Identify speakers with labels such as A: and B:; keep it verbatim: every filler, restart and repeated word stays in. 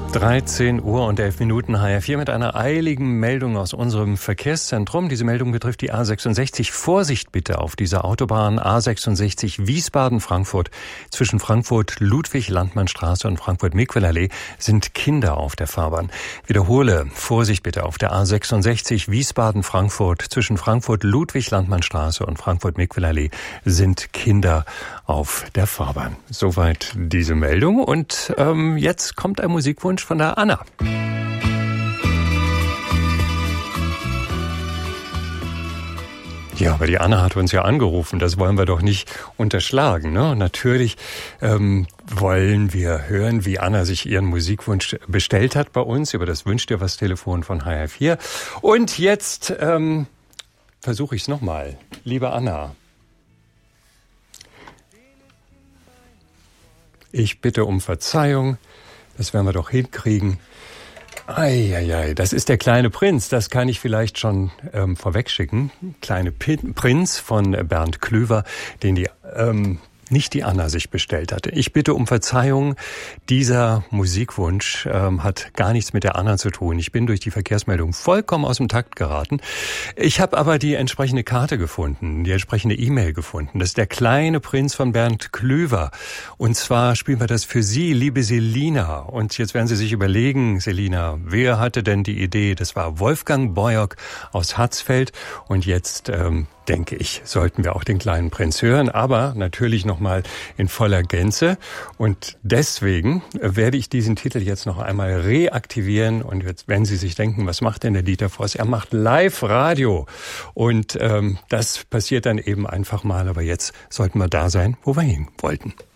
A: dreizehn Uhr und elf Minuten H F vier mit einer eiligen Meldung aus unserem Verkehrszentrum. Diese Meldung betrifft die A sechsundsechzig. Vorsicht bitte auf dieser Autobahn A sechsundsechzig Wiesbaden-Frankfurt. Zwischen Frankfurt-Ludwig-Landmannstraße und Frankfurt-Miquel-Allee sind Kinder auf der Fahrbahn. Wiederhole, Vorsicht bitte auf der A sechsundsechzig Wiesbaden-Frankfurt. Zwischen Frankfurt-Ludwig-Landmannstraße und Frankfurt-Miquel-Allee sind Kinder auf der Fahrbahn. Soweit diese Meldung. Und ähm, jetzt kommt ein Musikwunsch von der Anna. Ja, aber die Anna hat uns ja angerufen, das wollen wir doch nicht unterschlagen, ne? Natürlich ähm, wollen wir hören, wie Anna sich ihren Musikwunsch bestellt hat bei uns über das Wünsch dir was Telefon von H R vier. Und jetzt ähm, versuche ich es nochmal. Liebe Anna, ich bitte um Verzeihung, das werden wir doch hinkriegen. Eieiei, das ist der kleine Prinz, das kann ich vielleicht schon ähm, vorwegschicken. Kleine P- Prinz von Bernd Klüver, den die ähm, nicht die Anna sich bestellt hatte. Ich bitte um Verzeihung, dieser Musikwunsch ähm, hat gar nichts mit der Anna zu tun. Ich bin durch die Verkehrsmeldung vollkommen aus dem Takt geraten. Ich habe aber die entsprechende Karte gefunden, die entsprechende E-Mail gefunden. Das ist der kleine Prinz von Bernd Klüver. Und zwar spielen wir das für Sie, liebe Selina. Und jetzt werden Sie sich überlegen, Selina, wer hatte denn die Idee? Das war Wolfgang Boyock aus Hatzfeld. Und jetzt ähm, denke ich, sollten wir auch den kleinen Prinz hören, aber natürlich nochmal in voller Gänze. Und deswegen werde ich diesen Titel jetzt noch einmal reaktivieren. Und jetzt, wenn Sie sich denken, was macht denn der Dieter Voss? Er macht Live-Radio. Und ähm, das passiert dann eben einfach mal. Aber jetzt sollten wir da sein, wo wir hin wollten.